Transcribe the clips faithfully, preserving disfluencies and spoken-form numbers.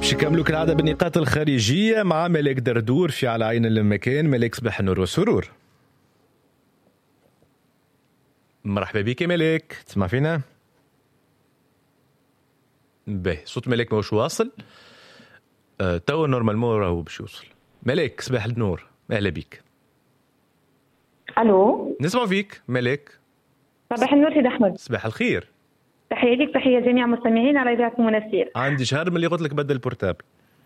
باش نكملوا كالعادة بالنقاط الخارجية مع ملك دردور في على عين المكان. ملك صباح النور والسرور. مرحبا بك ملك، تسمع فينا؟ به صوت ملك موش واصل. أه تو نورمالمون راهو باش يوصل. ملك صباح النور، اهلا بك. الو نسمع فيك ملك. صباح النور سيد احمد. صباح الخير. تحيه لك، تحيه جميع المستمعين على اذاعه المنسير. عندي شهر من اللي قلت لك بدل البورتابل.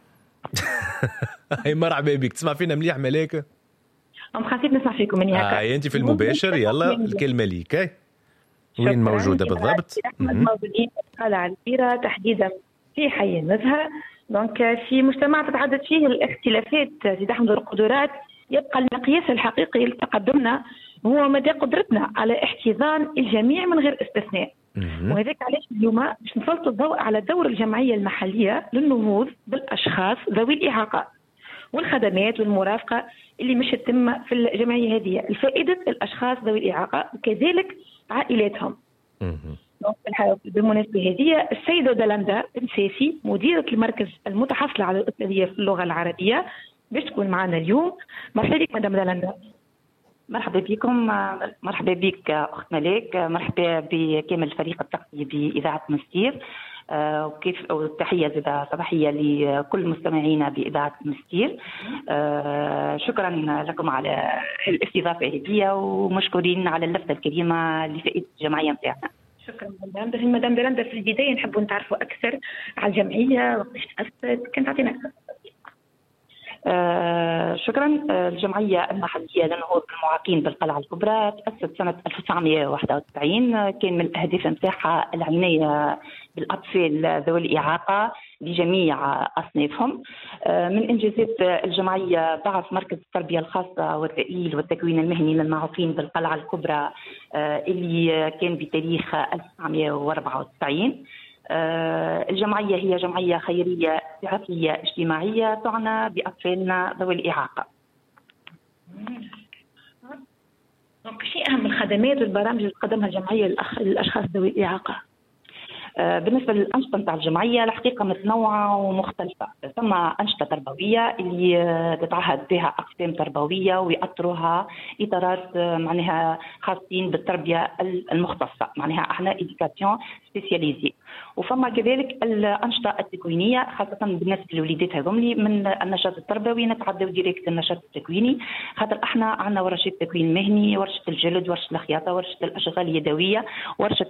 هاي مرحبا بك، تسمع فينا مليح ملك؟ ام خاصيت نسمع فيكم من هكا. هاي انت في المباشر، يلا الكلمه ليك. هاي وين موجوده بالضبط؟ احمد موجودين في القلعه الكبيره، تحديدا في حي النزهه. دونك في مجتمع تتعدد فيه الاختلافات سيد احمد والقدرات، يبقى المقياس الحقيقي لتقدمنا هو مدى قدرتنا على احتضان الجميع من غير استثناء. وهذاك علاش اليوم باش نسلط الضوء على دور الجمعيه المحليه للنهوض بالاشخاص ذوي الاعاقات والخدمات والمرافقه اللي مش تتم في الجمعيه هذه لفائده الاشخاص ذوي الاعاقه وكذلك عائلاتهم. بالمناسبه هذه السيده دلندا بنساسي مديره المركز المتحصله على الاستاذيه في اللغه العربيه باش تكون معنا اليوم. مرحبا بك مدام دلندا. مرحبا بكم. مرحبا بك اخت ملاك، مرحبا بكامل الفريق التقني باذاعه مستير، وكيف والتحيه زاده صباحيه لكل مستمعينا باذاعه مستير. شكرا لكم على الاستضافه هذه ومشكورين على اللفته الكريمه لفائده الجمعيه نتاعنا. شكرا مدام. بس مدام دلندا في البدايه نحبوا نتعرفوا اكثر على الجمعيه وكيفاش تاسست، كان تعطينا اكثر. آه شكرا. آه الجمعية المحلية للنهوض بالمعاقين بالقلعة الكبرى تأسست سنة ألف وتسعمائة وواحد وتسعين. آه كان من الأهداف نتاعها العناية بالأطفال ذوي الإعاقة بجميع أصنافهم. آه من إنجازات الجمعية بعث مركز التربية الخاصة والتأهيل والتكوين المهني للمعاقين بالقلعة الكبرى آه اللي كان بتاريخ ألف وتسعمائة وأربعة وتسعين. آه الجمعية هي جمعية خيرية إسعافية اجتماعية تعنى بأطفالنا ذوي الإعاقة. شيء أهم الخدمات والبرامج اللي تقدمها الجمعية للأشخاص ذوي الإعاقة؟ آه بالنسبة للأنشطة نتاع الجمعية الحقيقة متنوعة ومختلفة. ثم أنشطة تربوية اللي تتعهد بها أقسام تربوية ويأطروها إطارات معناها خاصين بالتربية المختصة، معناها احنا إديكاسيون سبيسياليزي. وفما كذلك الأنشطة التكوينية خاصة بالنسبة للوليدات هذوملي من النشاط التربوي نتعدوا ديريكت النشاط التكويني، خاطر احنا عندنا ورشة تكوين مهني، ورشة الجلد، ورشة الخياطة، ورشة الأشغال اليدوية، ورشة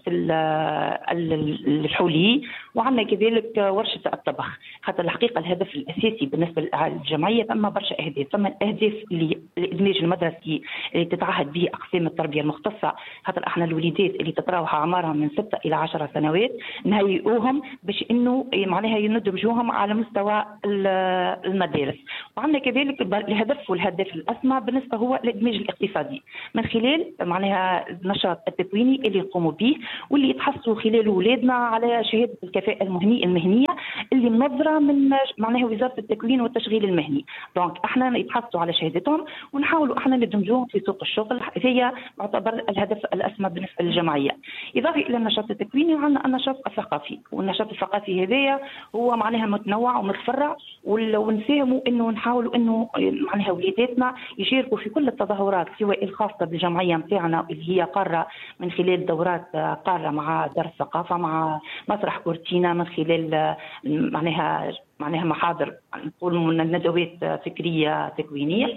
الحولي، وعندنا كذلك ورشة الطبخ. خاطر الحقيقة الهدف الأساسي بالنسبة للجمعية ثم برشا أهداف. ثم الأهداف اللي الإدماج المدرسي اللي تتعهد به أقسام التربية المختصة، خاطر احنا الوليدات اللي تتراوح أعمارهم من ستة إلى عشر سنوات نهيئوهم باش انه معناها يندمجوهم على مستوى المدارس. وعندنا كذلك الهدف والهدف الاسمى بالنسبه هو الادماج الاقتصادي من خلال معناها النشاط التكويني اللي يقوموا به واللي يتحصلوا خلال اولادنا على شهاده الكفاءه المهنيه المهنيه اللي منظره من معناها وزاره التكوين والتشغيل المهني. دونك احنا يتحصلوا على شهادتهم ونحاولوا احنا ندمجوهم في سوق الشغل. هي يعتبر الهدف الاسمى بالنسبه للجمعيه. اضافه الى النشاط التكويني عندنا النشاط الثقافي، والنشاط الثقافي هذايا هو معناها متنوع ومتفرع، ونساهموا انه نحاولوا انه معناها وليداتنا يشاركوا في كل التظاهرات سواء الخاصه بالجمعيه نتاعنا اللي هي قاره من خلال دورات قاره مع دار الثقافه مع مسرح كورتينا، من خلال معناها معناها محاضر نقول من الندوات فكريه تكوينيه.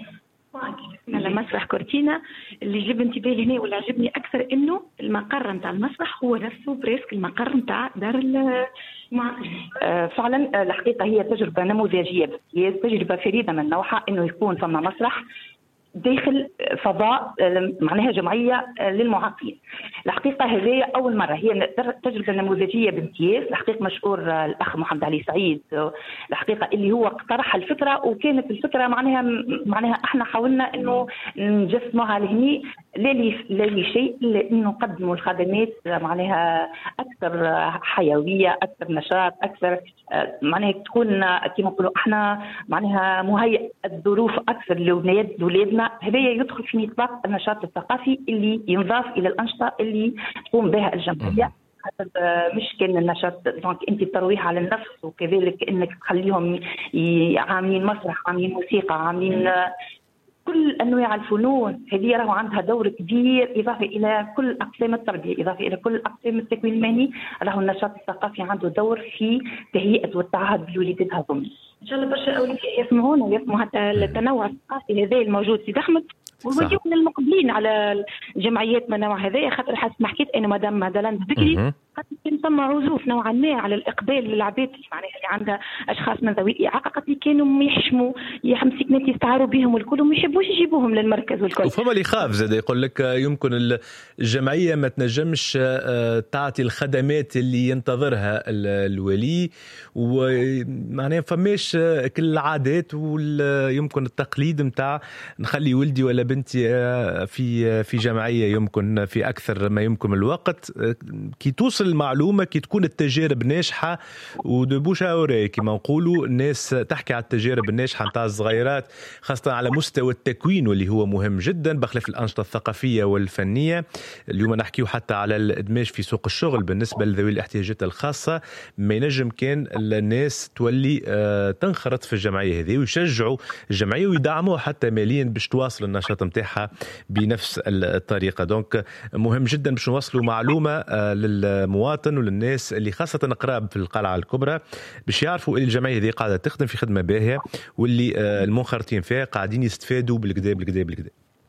على مسرح كورتينا اللي جاب انتباهي هنا واللي عجبني اكثر انه المقر نتاع المسرح هو نفسه بريسك المقر نتاع دار المعاقين. آه فعلا الحقيقه هي تجربه نموذجيه بامتياز، تجربه فريده من نوعها انه يكون ثم مسرح داخل فضاء معناها جمعيه للمعاقين. الحقيقه هذه اول مره، هي تجربه نموذجيه بامتياز. الحقيقه مشكور الاخ محمد علي سعيد الحقيقه اللي هو اقترح الفكره، وكانت الفكره معناها معناها احنا حاولنا انه نجسموها لهني لا لشيء الا انه نقدموا الخدمات معناها اكثر حيويه، اكثر نشاط، اكثر معناها تكون كما نقولوا احنا معناها مهيئ الظروف اكثر لاولادنا. هذا يدخل في نطاق النشاط الثقافي اللي ينضاف الى الانشطه اللي تقوم بها الجمعيه. مش كان النشاط دونك انت الترويح على النفس، وكذلك انك تخليهم عاملين مسرح، عاملين موسيقى، عاملين كل انواع الفنون. هذه راهو عندها دور كبير اضافه الى كل اقسام التربيه، اضافه الى كل اقسام التكوين المهني. راهو النشاط الثقافي عنده دور في تهيئه والتعهد بالوليدات هذوما. ان شاء الله برشا اولاد يسمعونا ويسمعوا حتى التنوع الثقافي هذا الموجود في احمد، ونوجهوا للمقبلين على الجمعيات من النوع هذا، خاطر حسب ما حكيت انا مدام دلند بكري قد كان ثم عزوف نوعا ما على الاقبال للعباد معناها اللي عندها اشخاص من ذوي الاعاقه قد كانوا يحشموا مسكنات يستعاروا بهم والكل وما يحبوش يجيبوهم للمركز والكل. وفما اللي يخاف زاد يقول لك يمكن الجمعيه ما تنجمش تعطي الخدمات اللي ينتظرها الولي، ومعناها فماش كل العادات ويمكن التقليد نتاع نخلي ولدي ولا بنتي في في جمعيه يمكن في اكثر ما يمكن الوقت. كي توصل المعلومه، كي تكون التجارب ناجحه ودبوش اوري كما نقولوا، الناس تحكي على التجارب الناجحه نتاع الصغيرات خاصه على مستوى التكوين واللي هو مهم جدا بخلاف الانشطه الثقافيه والفنيه. اليوم نحكيو حتى على الادماج في سوق الشغل بالنسبه لذوي الاحتياجات الخاصه. ما ينجم كان الناس تولي تنخرط في الجمعيه هذه ويشجعوا الجمعيه ويدعموها حتى ماليا باش تواصل النشاط نتاعها بنفس الطريقه. دونك مهم جدا باش نوصلوا معلومه للمواطن وللناس اللي خاصه قراب في القلعه الكبرى باش يعرفوا ان الجمعيه هذه قاعده تخدم في خدمه باهيه، واللي المنخرطين فيها قاعدين يستفادوا بالكدا بالكدا بالكدا.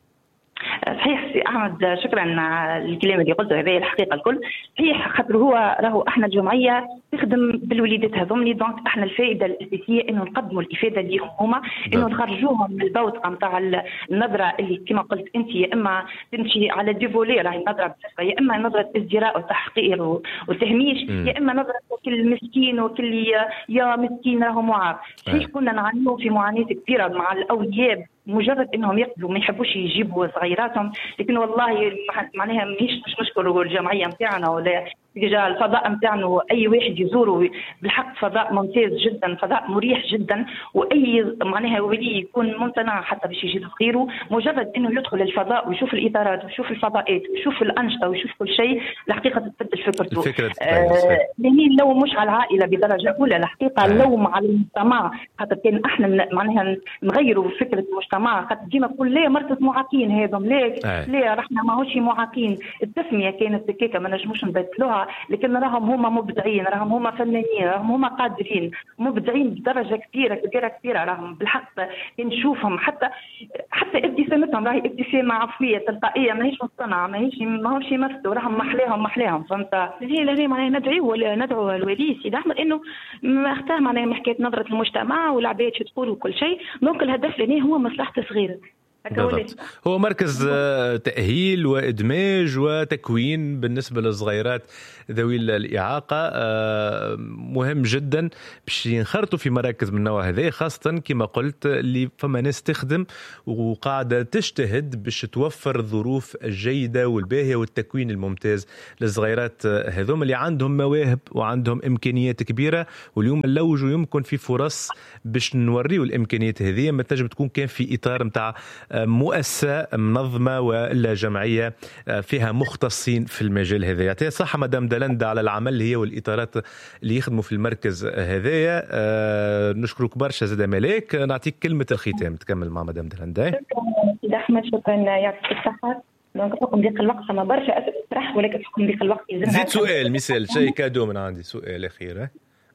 صحيح سي احمد، شكرا على الكلام اللي قلته، هذه الحقيقه الكل صحيح. خاطر هو راهو احنا الجمعيه تخدم بالوليدات هذوم، دونك احنا الفائده الاساسيه انه نقدموا الافاده ليهم هما، انه نخرجوهم من البوتقه نتاع النظره اللي كما قلت انت يا اما تمشي على ديفولي راهي النظره بصفه، يا اما نظره ازدراء وتحقير وتهميش، يا اما نظره كل مسكين وكل يا مسكين راهو معاق. صحيح كنا نعانيو في معاناه كبيره مع الاولياء مجرد انهم يقبلوا ما يحبوش يجيبوا صغيراتهم، لكن والله معناها مش مش نشكروا الجمعيه نتاعنا ولا ديجا الفضاء نتاعنا، اي واحد يزوره بالحق فضاء ممتاز جدا، فضاء مريح جدا، واي معناها ولي يكون ممتنع حتى باش يجي صغيره مجرد انه يدخل الفضاء ويشوف الاطارات ويشوف الفضاءات ويشوف الانشطه ويشوف كل شيء، الحقيقه تتبدل فكرته. الفكره آه لاني لو مش على العائله بدرجه اولى، الحقيقه آه. لو على المجتمع، خاطر كان احنا معناها نغيروا فكره المجتمع، خاطر ديما نقول لا مرتة معاقين هذم، لا آه. لا رحنا ماهوش معاقين، التسميه كانت هكاكا ما نجموش نبدلوها، لكن راهم هما مبدعين، راهم هما فنانين، راهم هما قادرين، مبدعين بدرجه كبيره كبيره كبيره. راهم بالحق نشوفهم حتى حتى ابتسامتهم راهي ابتسامه عفويه تلقائيه، ماهيش مصطنعه، ماهيش ماهوش يمثلوا، راهم محلاهم محلاهم. فهمت؟ هي لا معناها ندعو ندعو الولي سيدي احمد انه ما اختار معناها حكايه نظره المجتمع والعباد شو تقول وكل شيء، دونك الهدف لنا هو مصلحه الصغير. بالضبط، هو مركز تأهيل وإدماج وتكوين بالنسبة للصغيرات ذوي الإعاقة، مهم جدا باش ينخرطوا في مراكز من النوع هذا، خاصة كما قلت اللي فما ناس تخدم وقاعدة تجتهد باش توفر الظروف الجيدة والباهية والتكوين الممتاز للصغيرات هذوم اللي عندهم مواهب وعندهم إمكانيات كبيرة، واليوم اللوج يمكن في فرص باش نوريوا الإمكانيات هذه. ما تنجم تكون كان في إطار متاع مؤسسة منظمة ولا جمعية فيها مختصين في المجال هذا. يعطيها صحة مدام دلند على العمل هي والإطارات اللي يخدموا في المركز هذايا. أه نشكرك برشا زاد ملاك، نعطيك كلمة الختام تكمل مع مدام دلند. شكرا سيد أحمد، شكرا يعطيك الصحة. دونك حكم ضيق الوقت ما برشا أسف استراح، ولكن حكم ضيق الوقت زيد سؤال مثال شيء كادو من عندي، سؤال أخير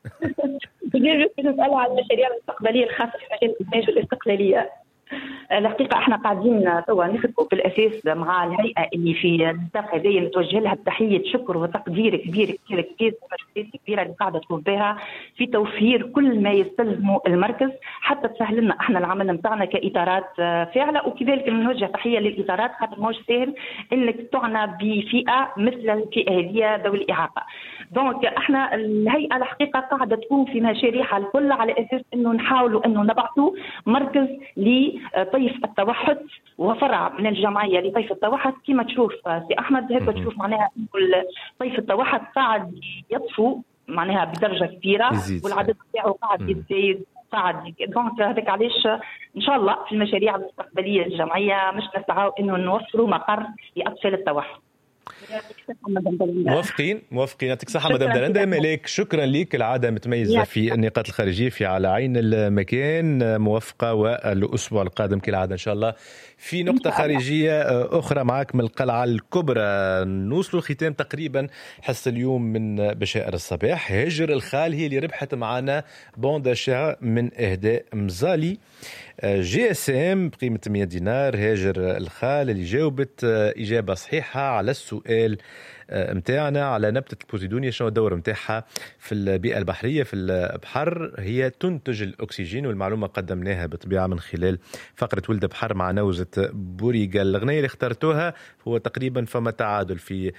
تجي نسأل عن المشاريع المستقبلية الخاصة في مجال الإنتاج والاستقلالية. الحقيقة احنا قاعدين توا نخدموا بالأساس مع الهيئة اللي في النطاق هذايا نتوجه لها بتحية شكر وتقدير كبير كبير كبير مجهودات كبيرة اللي قاعدة تقوم بها في توفير كل ما يستلزمه المركز حتى تسهل لنا احنا العمل نتاعنا كإطارات فاعلة، وكذلك نوجه تحية للإطارات خاطر ماهوش سهل انك تعنى بفئة مثل الفئة هذه ذوي الإعاقة. دونك احنا الهيئة الحقيقة قاعدة تقوم في مشاريعها الكل على أساس انه نحاولوا انه نبعثوا مركز ل طيف التوحد وفرع من الجمعيه لطيف التوحد. كما تشوف سي احمد هيك تشوف معناها طيف التوحد قاعد يطفو معناها بدرجه كبيره والعدد بتاعه قاعد يزيد قاعد. دونك هذاك علاش ان شاء الله في المشاريع المستقبليه الجمعيه مش نسعوا انه نوفروا مقر لاطفال التوحد. موافقين موافقين. يعطيك الصحة مدام دلندا. ملك شكرا لك، العادة متميزة في النقاط الخارجية في على عين المكان. موفقة، والأسبوع القادم كالعادة إن شاء الله في نقطة خارجية أخرى معك من القلعة الكبرى. نوصل الختام تقريبا حصة اليوم من بشائر الصباح. هاجر الخال هي اللي ربحت معنا بونداشا من إهداء مزالي جي اس ام بقيمة مية دينار. هاجر الخال اللي جاوبت إجابة صحيحة على السؤال متاعنا على نبتة البوزيدونيا، شنو الدور متاعها في البيئة البحرية في البحر. هي تنتج الأكسجين، والمعلومة قدمناها بطبيعة من خلال فقرة ولد بحر مع نوزة بوريغا. الأغنية اللي اخترتوها هو تقريبا فما تعادل في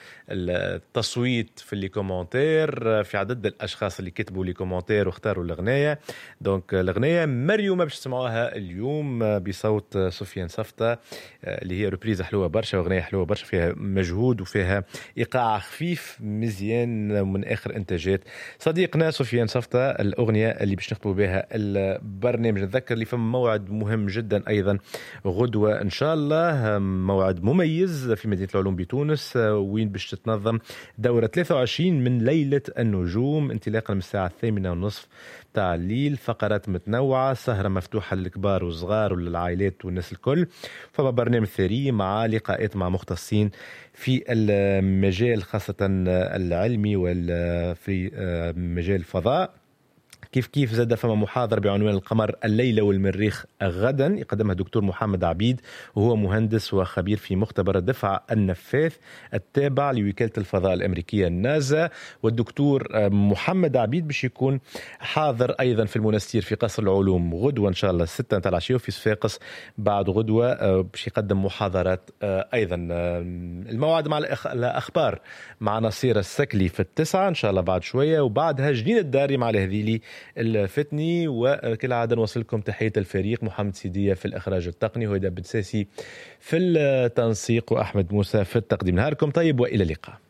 التصويت في اللي كومنتير، في عدد الأشخاص اللي كتبوا لي كومنتير واختاروا الأغنية. دونك الأغنية مريومة باش تسمعوها اليوم بصوت سفيان صفطة، اللي هي ريبريز حلوة برشا، وأغنية حلوة برشا فيها مجهود وفيها إيقاع خفيف مزيان من آخر إنتاجات صديقنا سفيان صفطة. الأغنية اللي باش نخطبوا بها البرنامج. نذكر لي فما موعد مهم جدا أيضا غدوة إن شاء الله، موعد مميز في مدينة العلوم بتونس، وين باش تتنظم دورة ثلاثة وعشرين من ليلة النجوم انطلاقا من الساعة الثامنة ونصف تاع الليل. فقرات متنوعة، سهرة مفتوحة للكبار والصغار وللعائلات والناس الكل. فما برنامج ثري مع لقاءات مع مختصين في المجال خاصة العلمي وفي مجال الفضاء. كيف كيف زاد فما محاضرة بعنوان القمر الليلة والمريخ غدا، يقدمها دكتور محمد عبيد، وهو مهندس وخبير في مختبر الدفع النفاث التابع لوكالة الفضاء الأمريكية النازا. والدكتور محمد عبيد باش يكون حاضر أيضا في المنستير في قصر العلوم غدوة إن شاء الله الستة نتاع العشية، وفي صفاقس بعد غدوة باش يقدم محاضرات أيضا. الموعد مع الأخبار مع نصير السكلي في التسعة إن شاء الله بعد شوية، وبعدها جنين الداري مع الهذيلي الفتني. وكالعادة نوصلكم تحية الفريق، محمد سيدية في الإخراج التقني، وهدى بن ساسي في التنسيق، وأحمد موسى في التقديم. نهاركم طيب وإلى اللقاء.